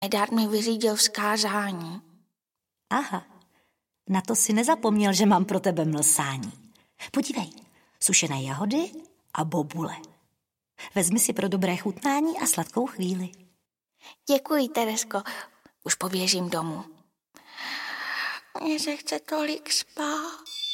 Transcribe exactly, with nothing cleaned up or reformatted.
Dát mi vyřídil vzkázání. Aha, na to si nezapomněl, že mám pro tebe mlsání. Podívej, sušené jahody a bobule. Vezmi si pro dobré chutnání a sladkou chvíli. Děkuji, Teresko. Už poběžím domů. Mně se chce tolik spát.